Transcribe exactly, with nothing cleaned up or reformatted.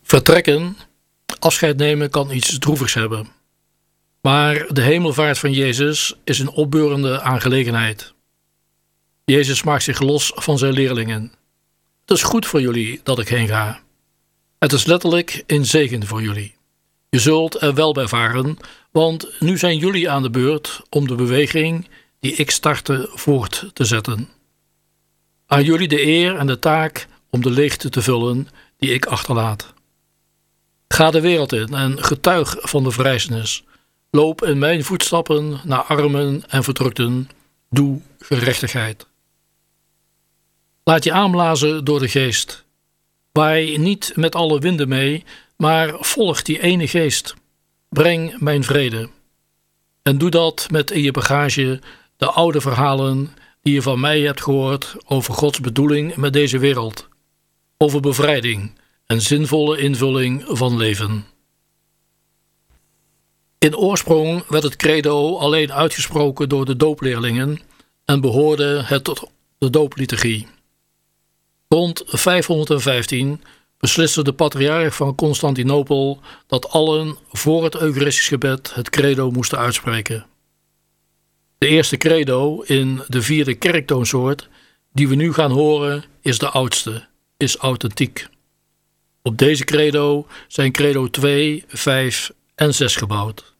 Vertrekken, afscheid nemen kan iets droevigs hebben. Maar de hemelvaart van Jezus is een opbeurende aangelegenheid. Jezus maakt zich los van zijn leerlingen. Het is goed voor jullie dat ik heen ga. Het is letterlijk een zegen voor jullie. Je zult er wel bij varen, want nu zijn jullie aan de beurt om de beweging die ik startte voort te zetten. Aan jullie de eer en de taak om de leegte te vullen die ik achterlaat. Ga de wereld in en getuig van de verrijzenis. Loop in mijn voetstappen naar armen en verdrukten. Doe gerechtigheid. Laat je aanblazen door de geest. Waai niet met alle winden mee, maar volg die ene geest. Breng mijn vrede. En doe dat met in je bagage de oude verhalen die je van mij hebt gehoord over Gods bedoeling met deze wereld. Over bevrijding en zinvolle invulling van leven. In oorsprong werd het credo alleen uitgesproken door de doopleerlingen en behoorde het tot de doopliturgie. Rond vijfhonderdvijftien besliste de patriarch van Constantinopel dat allen voor het Eucharistisch gebed het credo moesten uitspreken. De eerste credo in de vierde kerktoonsoort die we nu gaan horen is de oudste, is authentiek. Op deze credo zijn credo twee, vijf en zes gebouwd.